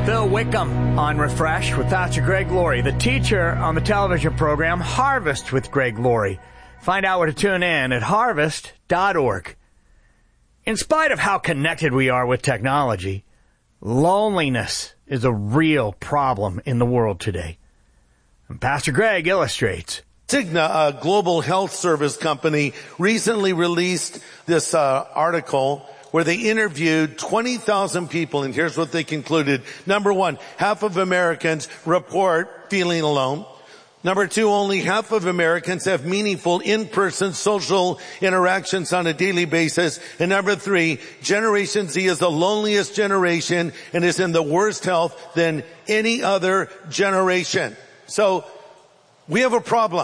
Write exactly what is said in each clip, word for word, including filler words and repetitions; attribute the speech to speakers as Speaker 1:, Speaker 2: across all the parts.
Speaker 1: Phil Wickham on Refresh with Pastor Greg Laurie, the teacher on the television program Harvest with Greg Laurie. Find out where to tune in at harvest dot org. In spite of how connected we are with technology, loneliness is a real problem in the world today. And Pastor Greg illustrates.
Speaker 2: Cigna, a global health service company, recently released this uh, article where they interviewed twenty thousand people, and here's what they concluded. Number one, half of Americans report feeling alone. Number two, only half of Americans have meaningful in-person social interactions on a daily basis. And number three, Generation Z is the loneliest generation and is in the worst health than any other generation. So we have a problem.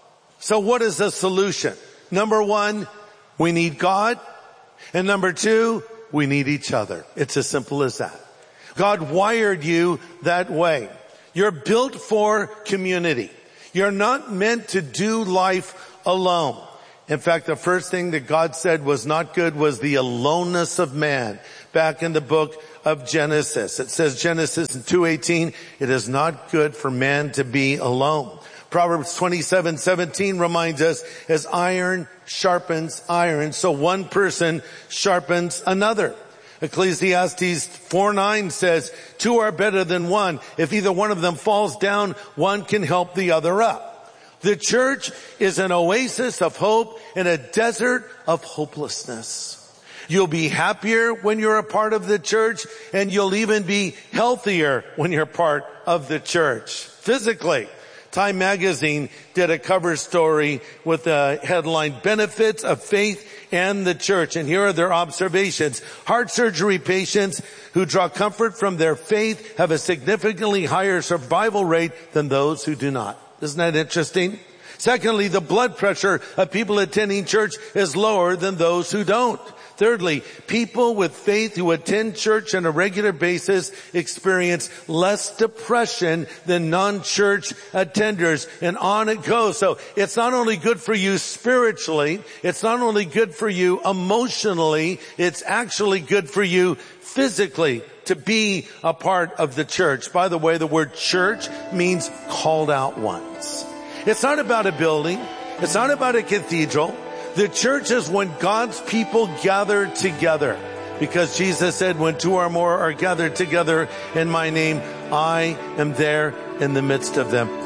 Speaker 2: So what is the solution? Number one, we need God. And number two, we need each other. It's as simple as that. God wired you that way. You're built for community. You're not meant to do life alone. In fact, the first thing that God said was not good was the aloneness of man. Back in the book of Genesis, it says Genesis two eighteen, it is not good for man to be alone. Proverbs twenty-seven seventeen reminds us, as iron sharpens iron, so one person sharpens another. Ecclesiastes four nine says, two are better than one. If either one of them falls down, one can help the other up. The church is an oasis of hope in a desert of hopelessness. You'll be happier when you're a part of the church, and you'll even be healthier when you're part of the church. Physically, Time magazine did a cover story with the headline, Benefits of Faith and the Church. And here are their observations. Heart surgery patients who draw comfort from their faith have a significantly higher survival rate than those who do not. Isn't that interesting? Secondly, the blood pressure of people attending church is lower than those who don't. Thirdly, people with faith who attend church on a regular basis experience less depression than non-church attenders, and on it goes. So it's not only good for you spiritually, it's not only good for you emotionally, it's actually good for you physically to be a part of the church. By the way, the word church means called out ones. It's not about a building. It's not about a cathedral. The church is when God's people gather together, because Jesus said, when two or more are gathered together in my name, I am there in the midst of them.